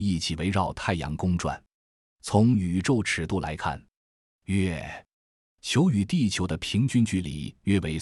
一起围绕太阳公转。从宇宙尺度来看，月球与地球的平均距离约为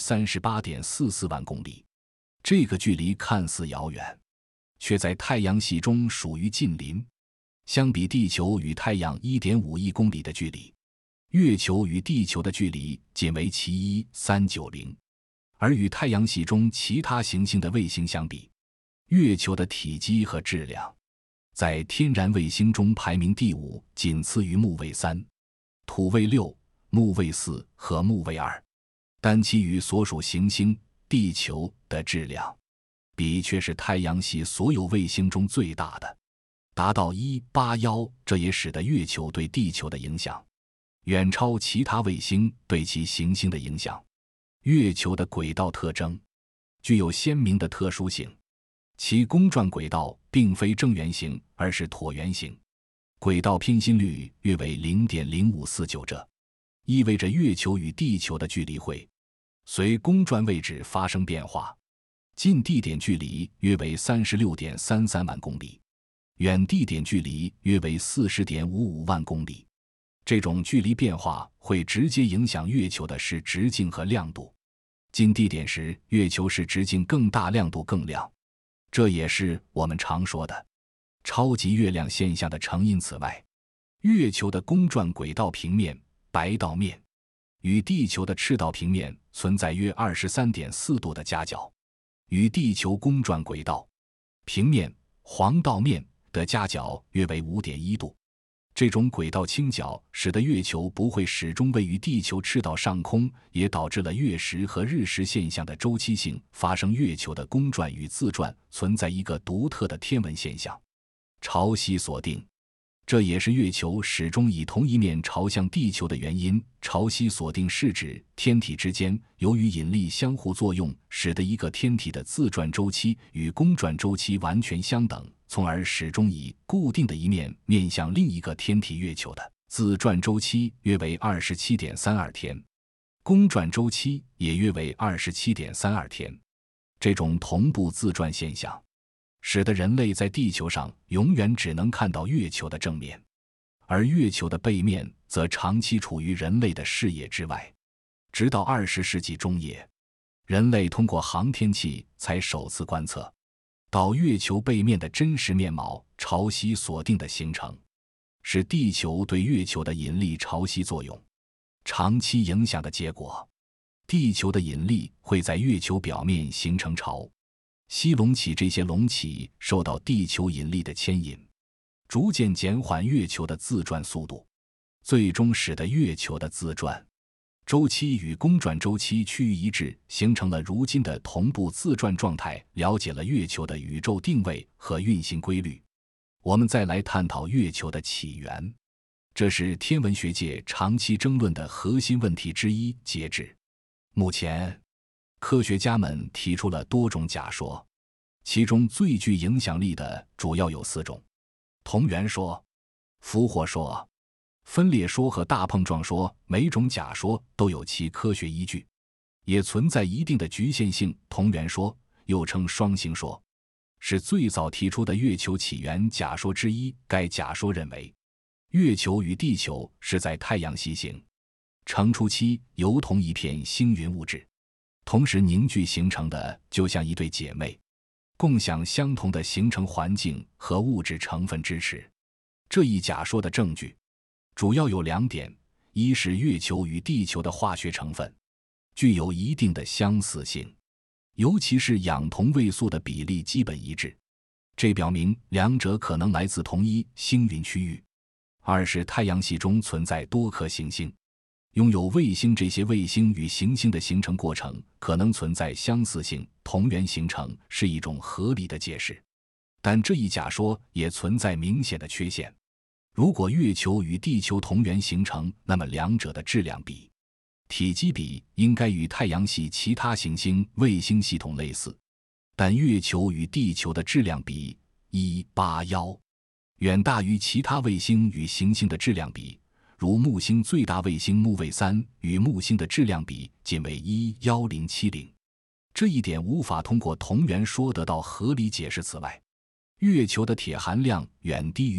38.44 万公里。这个距离看似遥远，却在太阳系中属于近邻。相比地球与太阳 1.5 亿公里的距离，月球与地球的距离仅为其1.390，而与太阳系中其他行星的卫星相比，月球的体积和质量在天然卫星中排名第5，仅次于木卫3、土卫6、木卫4和木卫2，但其与所属行星地球的质量比却是太阳系所有卫星中最大的，达到181，这也使得月球对地球的影响远超其他卫星对其行星的影响。月球的轨道特征具有鲜明的特殊性，其公转轨道并非正圆形，而是椭圆形，轨道偏心率约为 0.0549， 这意味着月球与地球的距离会随公转位置发生变化。近地点距离约为 36.33 万公里，远地点距离约为 40.55 万公里。这种距离变化会直接影响月球的视直径和亮度。近地点时，月球视直径更大，亮度更亮，这也是我们常说的超级月亮现象的成因。此外，月球的公转轨道平面白道面与地球的赤道平面存在约 23.4 度的夹角，与地球公转轨道平面黄道面的夹角约为 5.1 度。这种轨道倾角使得月球不会始终位于地球赤道上空，也导致了月食和日食现象的周期性发生。月球的公转与自转存在一个独特的天文现象——潮汐锁定，这也是月球始终以同一面朝向地球的原因。潮汐锁定是指天体之间由于引力相互作用，使得一个天体的自转周期与公转周期完全相等，从而始终以固定的一面面向另一个天体。月球的自转周期约为 27.32 天，公转周期也约为 27.32 天。这种同步自转现象使得人类在地球上永远只能看到月球的正面，而月球的背面则长期处于人类的视野之外。直到20世纪中叶，人类通过航天器才首次观测到月球背面的真实面貌。潮汐锁定的形成是地球对月球的引力潮汐作用长期影响的结果。地球的引力会在月球表面形成潮汐隆起，这些隆起受到地球引力的牵引，逐渐减缓月球的自转速度，最终使得月球的自转周期与公转周期趋于一致，形成了如今的同步自转状态。了解了月球的宇宙定位和运行规律，我们再来探讨月球的起源，这是天文学界长期争论的核心问题之一。截至目前，科学家们提出了多种假说，其中最具影响力的主要有4种：同源说、俘获说、分裂说和大碰撞说。每种假说都有其科学依据，也存在一定的局限性。同源说又称双星说，是最早提出的月球起源假说之一。该假说认为，月球与地球是在太阳系形成初期由同一片星云物质同时凝聚形成的，就像一对姐妹，共享相同的形成环境和物质成分支持。这一假说的证据主要有2点：一是月球与地球的化学成分具有一定的相似性，尤其是氧同位素的比例基本一致，这表明两者可能来自同一星云区域；二是太阳系中存在多颗行星，拥有卫星，这些卫星与行星的形成过程可能存在相似性，同源形成是一种合理的解释。但这一假说也存在明显的缺陷。如果月球与地球同源形成，那么两者的质量比、体积比应该与太阳系其他行星卫星系统类似，但月球与地球的质量比181远大于其他卫星与行星的质量比，如木星最大卫星木卫3与木星的质量比仅为11070，这一点无法通过同源说得到合理解释。此外， 月球的铁含量远低于